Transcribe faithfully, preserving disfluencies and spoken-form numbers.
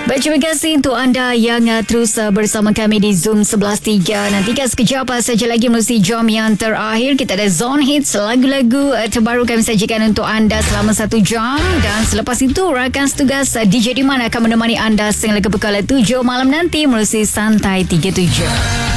Baik, terima kasih untuk anda yang uh, terus uh, bersama kami di Zoom sebelas tiga. Nantikan sekejap uh, saja lagi melalui jam yang terakhir. Kita ada Zone Hits, lagu-lagu uh, terbaru kami sajikan untuk anda selama satu jam. Dan selepas itu, rakan setugas uh, D J Diman akan menemani anda sehingga ke pukul tujuh malam nanti melalui Santai tiga puluh tujuh.